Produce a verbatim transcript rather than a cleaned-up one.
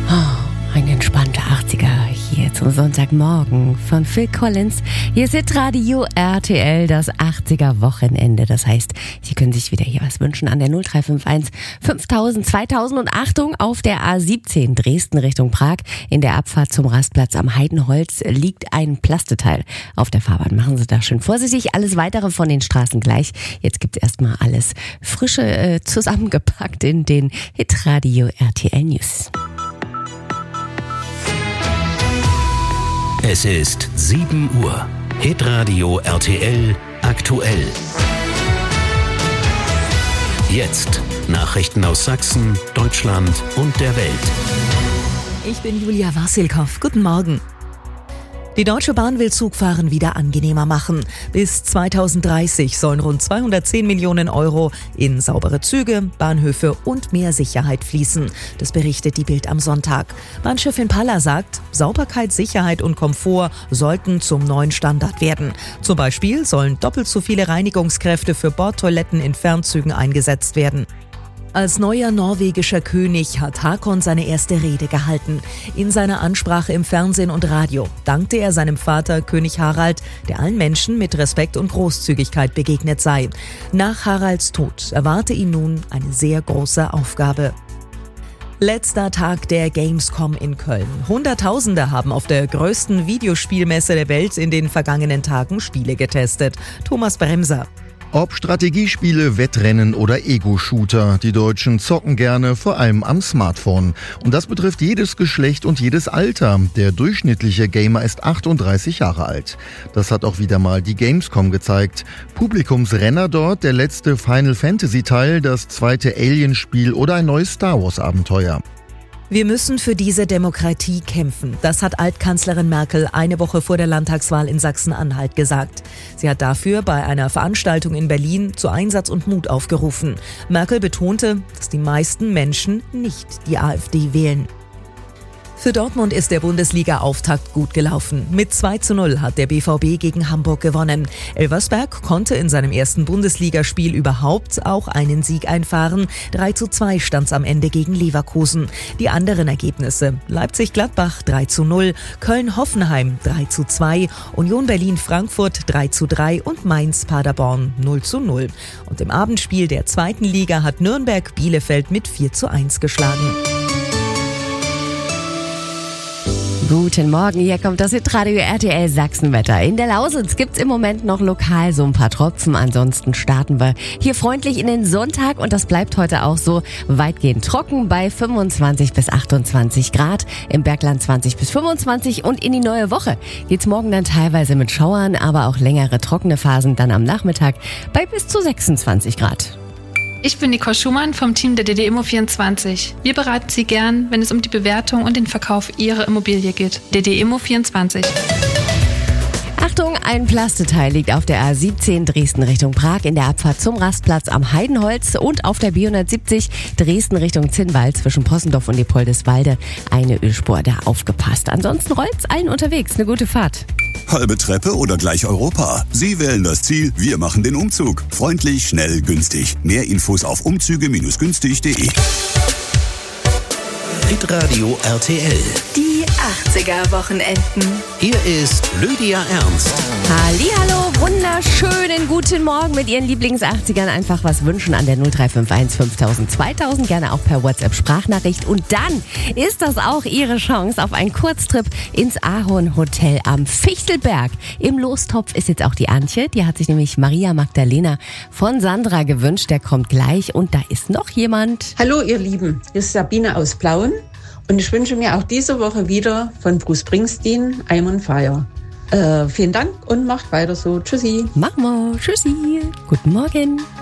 Oh, ein entspannter achtziger hier zum Sonntagmorgen von Phil Collins. Hier ist Hitradio R T L, das achtziger-Wochenende. Das heißt, Sie können sich wieder hier was wünschen an der null drei fünf eins fünftausend zweitausend und Achtung, auf der A siebzehn Dresden Richtung Prag in der Abfahrt zum Rastplatz am Heidenholz liegt ein Plasteteil auf der Fahrbahn. Machen Sie da schön vorsichtig. Alles Weitere von den Straßen gleich. Jetzt gibt's erstmal alles frische äh, zusammengepackt in den Hitradio R T L News. Es ist sieben Uhr. Hitradio R T L aktuell. Jetzt Nachrichten aus Sachsen, Deutschland und der Welt. Ich bin Julia Wassilkow. Guten Morgen. Die Deutsche Bahn will Zugfahren wieder angenehmer machen. Bis zweitausenddreißig sollen rund zweihundertzehn Millionen Euro in saubere Züge, Bahnhöfe und mehr Sicherheit fließen. Das berichtet die Bild am Sonntag. Bahnchefin Palla sagt, Sauberkeit, Sicherheit und Komfort sollten zum neuen Standard werden. Zum Beispiel sollen doppelt so viele Reinigungskräfte für Bordtoiletten in Fernzügen eingesetzt werden. Als neuer norwegischer König hat Haakon seine erste Rede gehalten. In seiner Ansprache im Fernsehen und Radio dankte er seinem Vater König Harald, der allen Menschen mit Respekt und Großzügigkeit begegnet sei. Nach Haralds Tod erwarte ihn nun eine sehr große Aufgabe. Letzter Tag der Gamescom in Köln. Hunderttausende haben auf der größten Videospielmesse der Welt in den vergangenen Tagen Spiele getestet. Thomas Bremser. Ob Strategiespiele, Wettrennen oder Ego-Shooter, die Deutschen zocken gerne, vor allem am Smartphone. Und das betrifft jedes Geschlecht und jedes Alter. Der durchschnittliche Gamer ist achtunddreißig Jahre alt. Das hat auch wieder mal die Gamescom gezeigt. Publikumsrenner dort, der letzte Final Fantasy Teil, das zweite Alien-Spiel oder ein neues Star Wars Abenteuer. Wir müssen für diese Demokratie kämpfen. Das hat Altkanzlerin Merkel eine Woche vor der Landtagswahl in Sachsen-Anhalt gesagt. Sie hat dafür bei einer Veranstaltung in Berlin zu Einsatz und Mut aufgerufen. Merkel betonte, dass die meisten Menschen nicht die AfD wählen. Für Dortmund ist der Bundesliga-Auftakt gut gelaufen. Mit zwei zu null hat der B V B gegen Hamburg gewonnen. Elversberg konnte in seinem ersten Bundesligaspiel überhaupt auch einen Sieg einfahren. drei zu zwei stand es am Ende gegen Leverkusen. Die anderen Ergebnisse: Leipzig-Gladbach drei zu null, Köln-Hoffenheim drei zu zwei, Union Berlin-Frankfurt drei zu drei und Mainz-Paderborn null zu null. Und im Abendspiel der zweiten Liga hat Nürnberg Bielefeld mit vier zu eins geschlagen. Guten Morgen, hier kommt das Hitradio R T L Sachsenwetter. In der Lausitz gibt's im Moment noch lokal so ein paar Tropfen. Ansonsten starten wir hier freundlich in den Sonntag und das bleibt heute auch so weitgehend trocken bei fünfundzwanzig bis achtundzwanzig Grad, im Bergland zwanzig bis fünfundzwanzig und in die neue Woche geht's morgen dann teilweise mit Schauern, aber auch längere trockene Phasen dann am Nachmittag bei bis zu sechsundzwanzig Grad. Ich bin Nicole Schumann vom Team der D D Immo vierundzwanzig. Wir beraten Sie gern, wenn es um die Bewertung und den Verkauf Ihrer Immobilie geht. D D Immo vierundzwanzig. Achtung, ein Plasteteil liegt auf der A siebzehn Dresden Richtung Prag in der Abfahrt zum Rastplatz am Heidenholz und auf der B hundertsiebzig Dresden Richtung Zinnwald zwischen Possendorf und Leopoldeswalde eine Ölspur, da aufgepasst. Ansonsten rollt's allen unterwegs. Eine gute Fahrt. Halbe Treppe oder gleich Europa? Sie wählen das Ziel, wir machen den Umzug. Freundlich, schnell, günstig. Mehr Infos auf umzüge Bindestrich günstig Punkt de. Hitradio R T L. Die achtziger-Wochenenden. Hier ist Lydia Ernst. Hallihallo, wunderschönen guten Morgen mit Ihren Lieblings-achtzigern. Einfach was wünschen an der null drei fünf eins fünftausend zweitausend, gerne auch per WhatsApp-Sprachnachricht. Und dann ist das auch Ihre Chance auf einen Kurztrip ins Ahorn Hotel am Fichtelberg. Im Lostopf ist jetzt auch die Antje, die hat sich nämlich Maria Magdalena von Sandra gewünscht. Der kommt gleich und da ist noch jemand. Hallo ihr Lieben, hier ist Sabine aus Plauen. Und ich wünsche mir auch diese Woche wieder von Bruce Springsteen I'm on Fire. Äh, vielen Dank und macht weiter so. Tschüssi. Mach mal. Tschüssi. Guten Morgen.